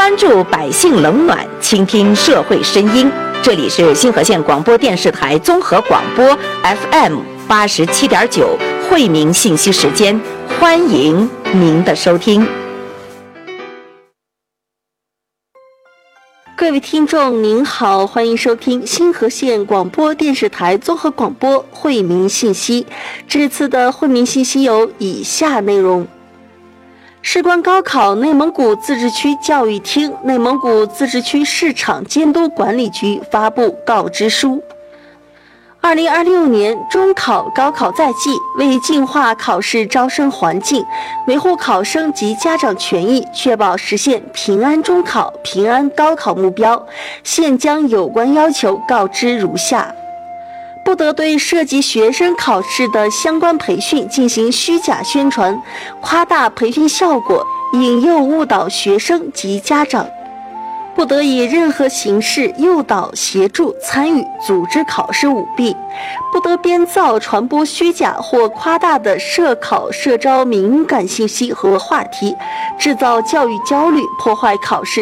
关注百姓冷暖，倾听社会声音。这里是新河县广播电视台综合广播 FM87.9惠民信息时间，欢迎您的收听。 各位听众您好，欢迎收听新河县广播电视台综合广播惠民信息。这次的惠民信息有以下内容：事关高考，内蒙古自治区教育厅、内蒙古自治区市场监督管理局发布告知书。2026年中考、高考在即，为净化考试招生环境，维护考生及家长权益，确保实现平安中考、平安高考目标，现将有关要求告知如下：不得对涉及学生考试的相关培训进行虚假宣传，夸大培训效果，引诱误导学生及家长；不得以任何形式诱导、协助、参与、组织考试舞弊；不得编造、传播虚假或夸大的涉考、涉招敏感信息和话题，制造教育焦虑，破坏考试